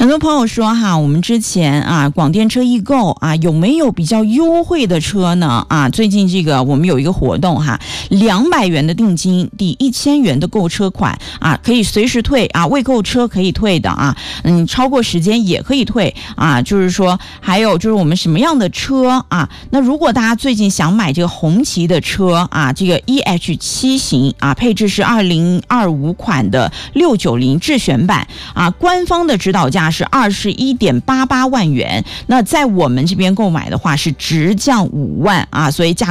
很多朋友说哈，我们之前啊广电车易购啊有没有比较优惠的车呢？啊，最近这个我们有一个活动哈，200元的定金抵1000元的购车款啊，可以随时退啊，未购车可以退的啊，超过时间也可以退啊，就是说还有就是我们什么样的车啊？那如果大家最近想买这个红旗的车啊，这个 EH7 型啊，配置是2025款的690智选版啊，官方的指导价是21.88万元，那在我们这边购买的话是直降5万啊，所以价